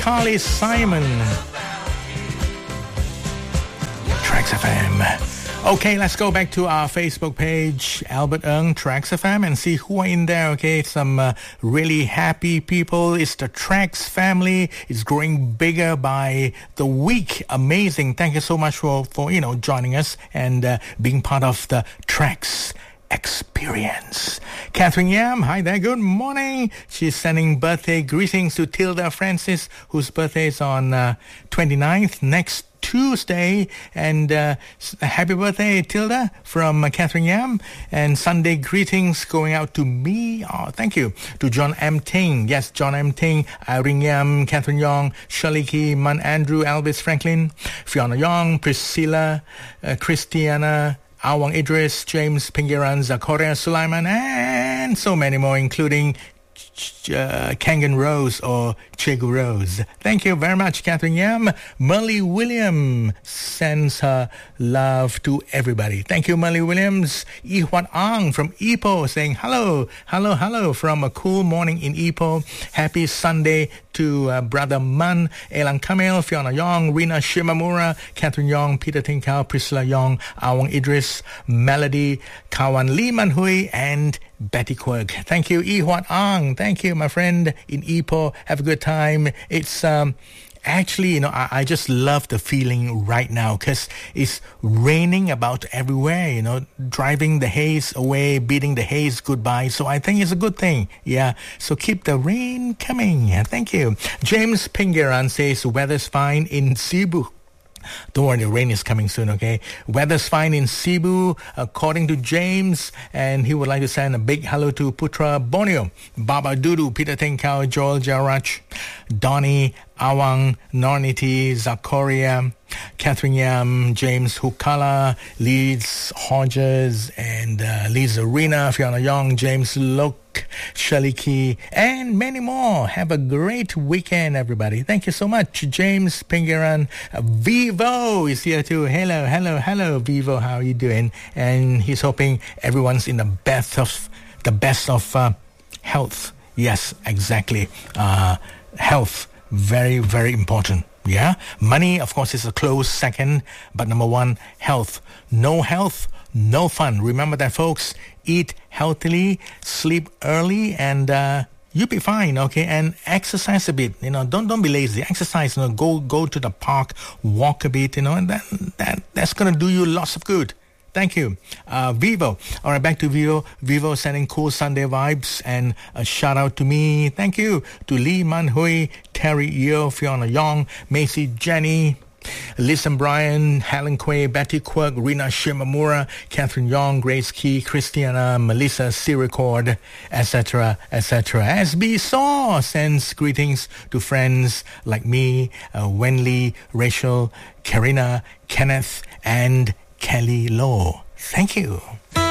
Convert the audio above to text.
Carly Simon. Tracks FM. Okay, let's go back to our Facebook page, Albert Ng, Tracks FM, and see who are in there, okay? Some really happy people. It's the Tracks family. It's growing bigger by the week. Amazing. Thank you so much for joining us and being part of the Tracks experience. Catherine Yam, hi there, good morning. She's sending birthday greetings to Tilda Francis, whose birthday is on 29th, next Tuesday, and happy birthday, Tilda, from Catherine Yam. And Sunday greetings going out to me. Oh, thank you. To John M. Ting. Yes, John M. Ting, Irene Yam, Catherine Yong, Shirley Key, Man Andrew, Elvis Franklin, Fiona Yong, Priscilla, Christiana, Awang Idris, James Pingiran, Zakaria Sulaiman, and so many more, including Kangan Rose or Chegu Rose. Thank you very much, Catherine Yam. Merle William sends her love to everybody. Thank you, Merle Williams. Ihwan Ang from Ipoh saying hello, hello, hello from a cool morning in Ipoh. Happy Sunday to Brother Man, Elang Kamel, Fiona Yong, Rina Shimamura, Catherine Yong, Peter Tinkau, Priscilla Yong, Awang Idris, Melody, Kawan Lee Manhui, and Betty Quirk. Thank you, Ihwan Ang. Thank you, my friend in Ipoh. Have a good time. It's actually, I just love the feeling right now because it's raining about everywhere, driving the haze away, beating the haze goodbye. So I think it's a good thing. Yeah. So keep the rain coming. Thank you. James Pingeran says weather's fine in Cebu. Don't worry, the rain is coming soon, okay? Weather's fine in Cebu, according to James, and he would like to send a big hello to Putra Borneo, Baba Dudu, Peter Tenkau, Joel Jarach, Donnie, Awang, Norniti, Zakaria, Catherine Yam, James Hukala, Liz Hodges, and Liz Arena, Fiona Young, James Lok, Shirley Key, and many more. Have a great weekend, everybody. Thank you so much. James Pingeran. Vivo is here too. Hello, hello, hello, Vivo. How are you doing? And he's hoping everyone's in the best of health. Yes, exactly. Health, very, very important. Yeah, money, of course, is a close second, but number one, health. No health, no fun. Remember that, folks. Eat healthily, sleep early, and you'll be fine, okay? And exercise a bit. Don't be lazy. Exercise. Go to the park, walk a bit. And that's gonna do you lots of good. Thank you. Vivo. All right, back to Vivo. Vivo sending cool Sunday vibes and a shout out to me. Thank you to Lee Man Hui, Terry Yeo, Fiona Yong, Macy Jenny, Listen Bryan, Helen Quay, Betty Quirk, Rina Shimamura, Catherine Yong, Grace Key, Christiana, Melissa Siricord, etc., etc. SB Saw sends greetings to friends like me, Wenli, Rachel, Karina, Kenneth, and Kelly Lowe. Thank you.